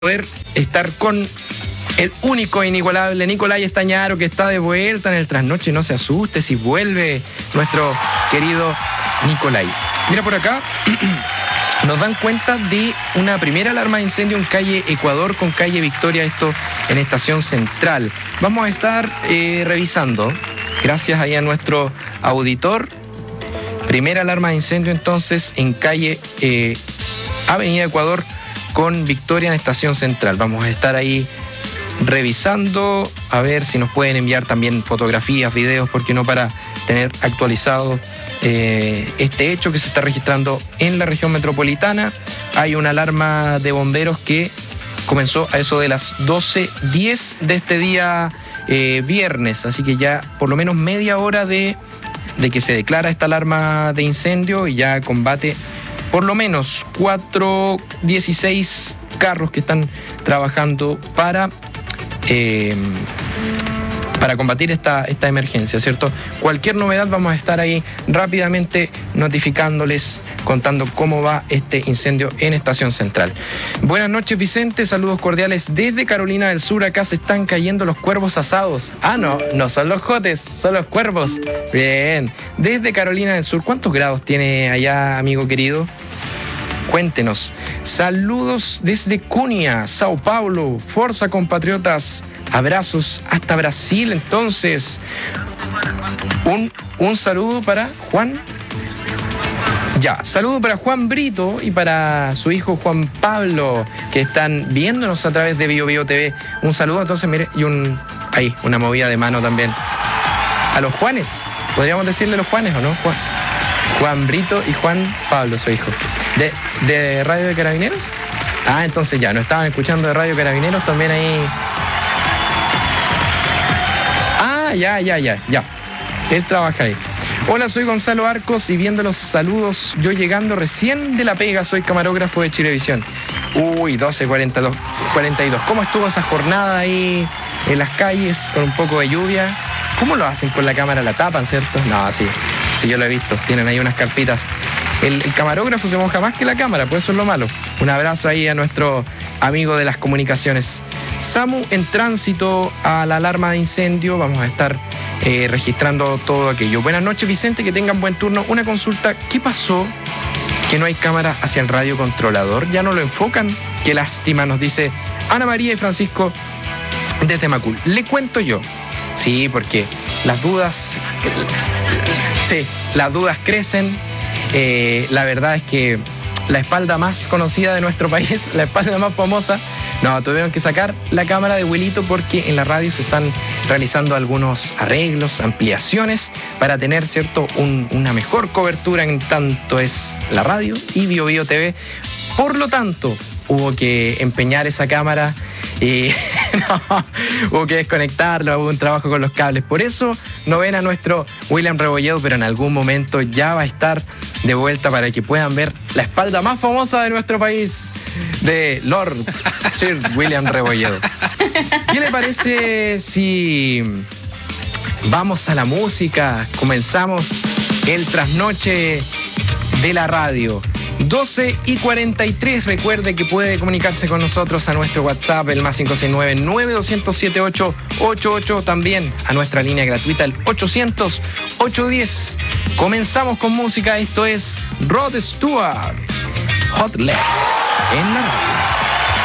poder estar con el único e inigualable Nicolai Estañaro, que está de vuelta en el trasnoche. No se asuste si vuelve nuestro querido Nicolai. Mira por acá, nos dan cuenta de una primera alarma de incendio en calle Ecuador con calle Victoria, esto en Estación Central. Vamos a estar revisando, gracias ahí a nuestro auditor. Primera alarma de incendio entonces en calle Avenida Ecuador con Victoria en Estación Central. Vamos a estar ahí revisando, a ver si nos pueden enviar también fotografías, videos, porque no, para tener actualizado este hecho que se está registrando en la región metropolitana. Hay una alarma de bomberos que comenzó a eso de las 12:10 de este día viernes, así que ya por lo menos media hora de que se declara esta alarma de incendio, y ya combate por lo menos 16 carros que están trabajando para combatir esta emergencia, ¿cierto? Cualquier novedad vamos a estar ahí rápidamente notificándoles, contando cómo va este incendio en Estación Central. Buenas noches, Vicente, saludos cordiales desde Carolina del Sur. Acá se están cayendo los cuervos asados. Ah, no son los jotes, son los cuervos. Bien, desde Carolina del Sur. ¿Cuántos grados tiene allá, amigo querido? Cuéntenos. Saludos desde Cunha, Sao Paulo. Forza, compatriotas. Abrazos hasta Brasil, entonces. Un saludo para Juan. Ya, saludo para Juan Brito y para su hijo Juan Pablo, que están viéndonos a través de BioBio TV. Un saludo, entonces, mire, y una movida de mano también a los Juanes. ¿Podríamos decirle los Juanes o no? Juan Brito y Juan Pablo, su hijo. ¿De Radio de Carabineros? Ah, entonces ya, nos estaban escuchando de Radio Carabineros también ahí. Ah, ya. Él trabaja ahí. Hola, soy Gonzalo Arcos y viendo los saludos, yo llegando recién de la pega, soy camarógrafo de Chilevisión. Uy, 12:42. ¿Cómo estuvo esa jornada ahí en las calles con un poco de lluvia? ¿Cómo lo hacen con la cámara? ¿La tapan, cierto? No, sí, yo lo he visto. Tienen ahí unas carpitas. El camarógrafo se moja más que la cámara, pues eso es lo malo. Un abrazo ahí a nuestro amigo de las comunicaciones. SAMU en tránsito a la alarma de incendio. Vamos a estar registrando todo aquello. Buenas noches, Vicente, que tengan buen turno. Una consulta, ¿qué pasó que no hay cámara hacia el radiocontrolador? ¿Ya no lo enfocan? Qué lástima, nos dice Ana María y Francisco desde Macul. Le cuento yo. Sí, porque las dudas crecen. La verdad es que la espalda más conocida de nuestro país, la espalda más famosa, tuvieron que sacar la cámara de Wilito porque en la radio se están realizando algunos arreglos, ampliaciones para tener, ¿cierto?, una mejor cobertura en tanto es la radio y BioBio TV. Por lo tanto, hubo que empeñar esa cámara y hubo que desconectarlo, hubo un trabajo con los cables. Por eso no ven a nuestro William Rebolledo, pero en algún momento ya va a estar de vuelta para que puedan ver la espalda más famosa de nuestro país, de Lord Sir William Rebolledo. ¿Qué le parece si vamos a la música? Comenzamos el trasnoche de la radio. 12:43, recuerde que puede comunicarse con nosotros a nuestro WhatsApp, el más 569-9207-888, también a nuestra línea gratuita, el 800-810. Comenzamos con música, esto es Rod Stewart, Hot Legs, en la radio.